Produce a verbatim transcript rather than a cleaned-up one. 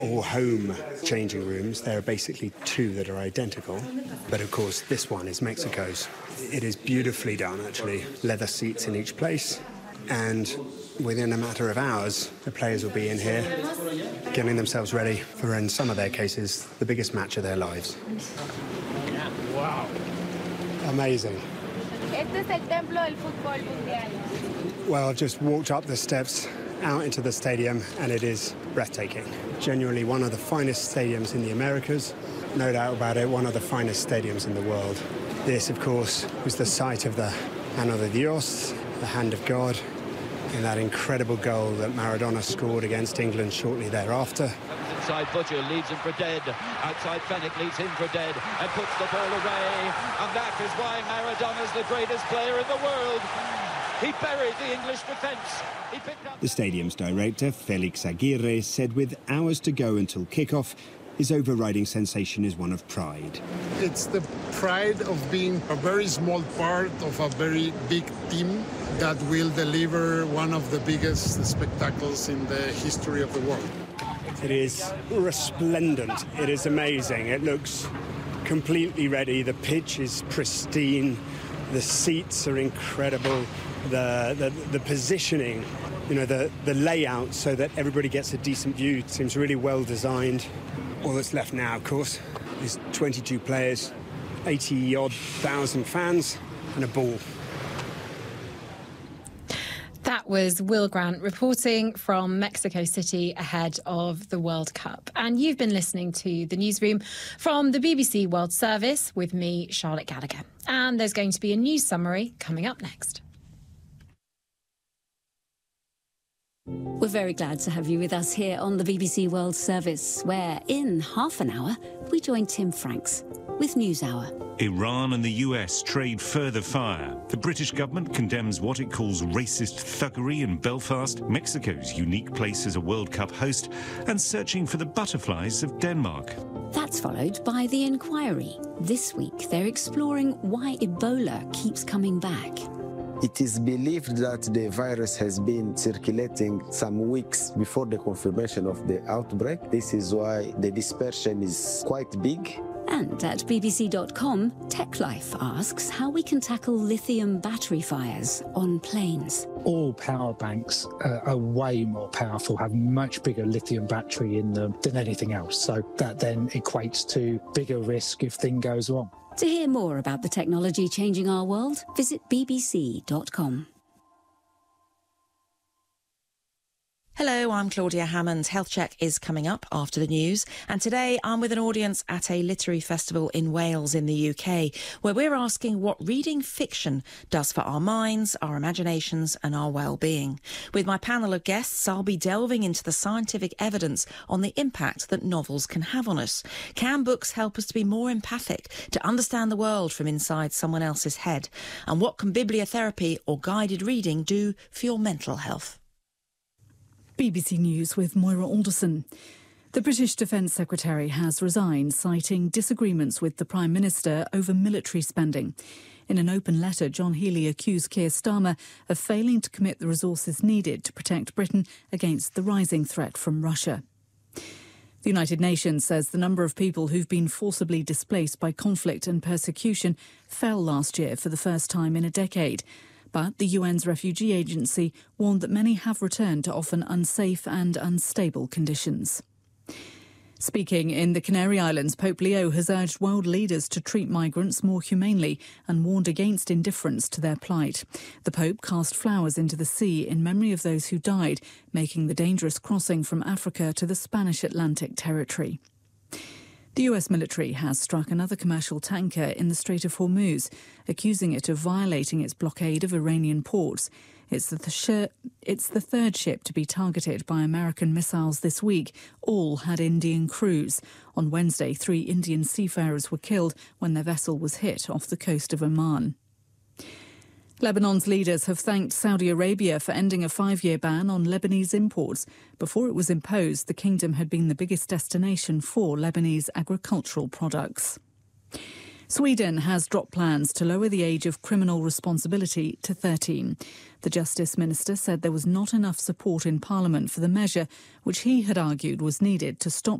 All home changing rooms. There are basically two that are identical, but of course this one is Mexico's. It is beautifully done, actually. Leather seats in each place, and within a matter of hours, the players will be in here getting themselves ready for, in some of their cases, the biggest match of their lives. Wow. Amazing. Este es el templo del fútbol mundial. Well, I've just walked up the steps out into the stadium, and it is breathtaking. Genuinely one of the finest stadiums in the Americas. No doubt about it, one of the finest stadiums in the world. This, of course, was the site of the Mano de Dios, the Hand of God, in that incredible goal that Maradona scored against England shortly thereafter. Inside Butcher leads him for dead. Outside Fenwick leads him for dead and puts the ball away. And that is why Maradona's the greatest player in the world. He buried the English defence. He picked up... The stadium's director, Felix Aguirre, said with hours to go until kick-off, his overriding sensation is one of pride. It's the pride of being a very small part of a very big team that will deliver one of the biggest spectacles in the history of the world. It is resplendent. It is amazing. It looks completely ready. The pitch is pristine. The seats are incredible. The, the, the positioning, you know, the, the layout so that everybody gets a decent view seems really well designed. All that's left now, of course, is twenty-two players, eighty-odd thousand fans and a ball. That was Will Grant reporting from Mexico City ahead of the World Cup. And you've been listening to The Newsroom from the B B C World Service with me, Charlotte Gallagher. And there's going to be a news summary coming up next. We're very glad to have you with us here on the B B C World Service, where in half an hour we join Tim Franks with NewsHour. Iran and the U S trade further fire. The British government condemns what it calls racist thuggery in Belfast, Mexico's unique place as a World Cup host, and searching for the butterflies of Denmark. That's followed by The Inquiry. This week they're exploring why Ebola keeps coming back. It is believed that the virus has been circulating some weeks before the confirmation of the outbreak. This is why the dispersion is quite big. And at B B C dot com, TechLife asks how we can tackle lithium battery fires on planes. All power banks uh, are way more powerful, have much bigger lithium battery in them than anything else. So that then equates to bigger risk if thing goes wrong. To hear more about the technology changing our world, visit B B C dot com. Hello, I'm Claudia Hammond. Health Check is coming up after the news. And today I'm with an audience at a literary festival in Wales in the U K, where we're asking what reading fiction does for our minds, our imaginations and our well-being. With my panel of guests, I'll be delving into the scientific evidence on the impact that novels can have on us. Can books help us to be more empathic, to understand the world from inside someone else's head? And what can bibliotherapy or guided reading do for your mental health? B B C News with Moira Alderson. The British Defence Secretary has resigned, citing disagreements with the Prime Minister over military spending. In an open letter, John Healey accused Keir Starmer of failing to commit the resources needed to protect Britain against the rising threat from Russia. The United Nations says the number of people who've been forcibly displaced by conflict and persecution fell last year for the first time in a decade. But the U N's refugee agency warned that many have returned to often unsafe and unstable conditions. Speaking in the Canary Islands, Pope Leo has urged world leaders to treat migrants more humanely and warned against indifference to their plight. The Pope cast flowers into the sea in memory of those who died, making the dangerous crossing from Africa to the Spanish Atlantic territory. The U S military has struck another commercial tanker in the Strait of Hormuz, accusing it of violating its blockade of Iranian ports. It's the, th- it's the third ship to be targeted by American missiles this week. All had Indian crews. On Wednesday, three Indian seafarers were killed when their vessel was hit off the coast of Oman. Lebanon's leaders have thanked Saudi Arabia for ending a five-year ban on Lebanese imports. Before it was imposed, the kingdom had been the biggest destination for Lebanese agricultural products. Sweden has dropped plans to lower the age of criminal responsibility to thirteen. The Justice Minister said there was not enough support in Parliament for the measure, which he had argued was needed to stop